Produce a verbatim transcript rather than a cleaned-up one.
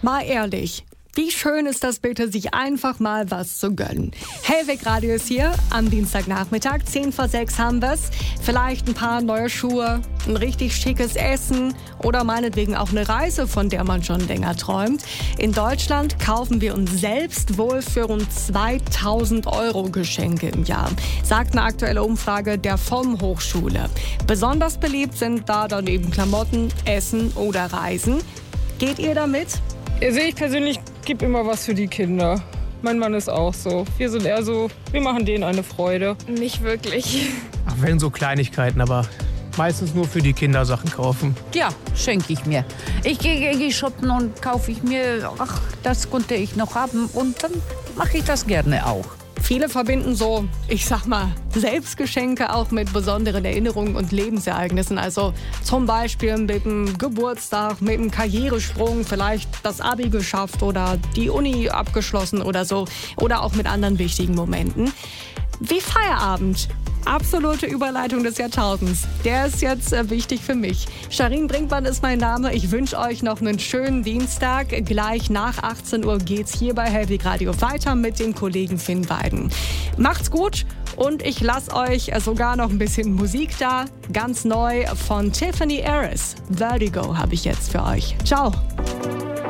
Mal ehrlich, wie schön ist das bitte, sich einfach mal was zu gönnen. Hellweg Radio ist hier, am Dienstagnachmittag, zehn vor sechs haben wir's. Vielleicht ein paar neue Schuhe, ein richtig schickes Essen oder meinetwegen auch eine Reise, von der man schon länger träumt. In Deutschland kaufen wir uns selbst wohl für rund zweitausend Euro Geschenke im Jahr, sagt eine aktuelle Umfrage der V O M Hochschule. Besonders beliebt sind da dann eben Klamotten, Essen oder Reisen. Geht ihr damit? Also ich persönlich gebe immer was für die Kinder. Mein Mann ist auch so. Wir sind eher so, wir machen denen eine Freude. Nicht wirklich. Ach, wenn so Kleinigkeiten, aber meistens nur für die Kinder Sachen kaufen. Ja, schenke ich mir. Ich gehe gehe shoppen und kaufe ich mir, ach, das konnte ich noch haben und dann mache ich das gerne auch. Viele verbinden so, ich sag mal, Selbstgeschenke auch mit besonderen Erinnerungen und Lebensereignissen. Also zum Beispiel mit dem Geburtstag, mit dem Karrieresprung, vielleicht das Abi geschafft oder die Uni abgeschlossen oder so. Oder auch mit anderen wichtigen Momenten. Wie Feierabend. Absolute Überleitung des Jahrtausends. Der ist jetzt äh, wichtig für mich. Sharin Brinkmann ist mein Name. Ich wünsche euch noch einen schönen Dienstag. Gleich nach achtzehn Uhr geht's hier bei Hellweg Radio weiter mit dem Kollegen Finn Weiden. Macht's gut und ich lasse euch äh, sogar noch ein bisschen Musik da. Ganz neu von Tiffany Harris. Vertigo habe ich jetzt für euch. Ciao.